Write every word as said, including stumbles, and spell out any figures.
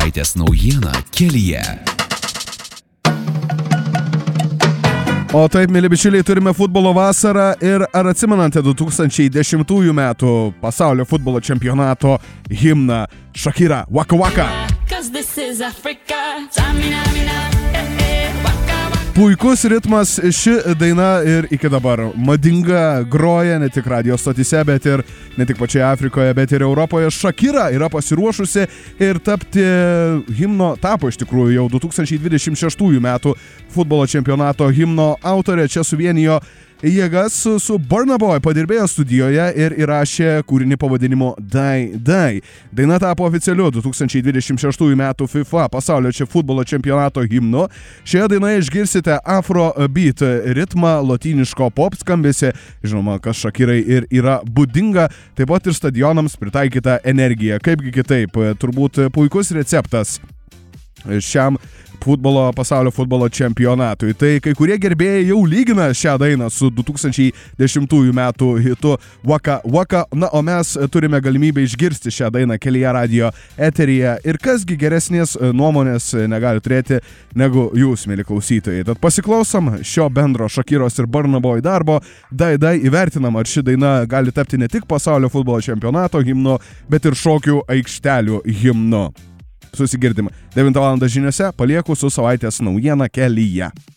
savaitės naujiena kelyje. O taip, mėly bičiuliai, turime futbolo vasarą ir ar atsimenate du tūkstančiai dešimtųjų metų pasaulio futbolo čempionato himną Shakira Waka Waka? Puikus ritmas, ši daina ir iki dabar madinga, groja ne tik radio stotyse, bet ir ne tik pačioje Afrikoje, bet ir Europoje. Shakira yra pasiruošusi ir tapti himno, tapo iš tikrųjų jau du tūkstančiai dvidešimt šeštųjų metų futbolo čempionato himno autorė. Čia suvienijo jėgas su, su Burna Boy, padirbėjo studijoje ir įrašė kūrinį pavadinimu Die Die. Daina tapo oficialiu du tūkstančiai dvidešimt šeštųjų metų FIFA pasaulio čia futbolo čempionato himnu. Šioje dainoje išgirsite afrobeat ritmą, lotyniško pop skambesį, žinoma, kas Shakirai ir yra būdinga, taip pat ir stadionams pritaikyta energija. Kaipgi kitaip, turbūt puikus receptas šiam futbolo, pasaulio futbolo čempionatui. Tai kai kurie gerbėjai jau lygina šią dainą su du tūkstančiai dešimtųjų metų hitu Waka Waka, na, o mes turime galimybę išgirsti šią dainą kelyje radio eteryje ir kasgi geresnės nuomonės negali turėti negu jūs, mėly klausytojai. Tad pasiklausom šio bendro Shakiros ir Burna Boy darbo, Die Die, įvertinam, ar ši daina gali tapti ne tik pasaulio futbolo čempionato himnu, bet ir šokių aikštelių himnu. Susigirdim. devintą valandą žiniose palieku su savaitės naujiena kelyje.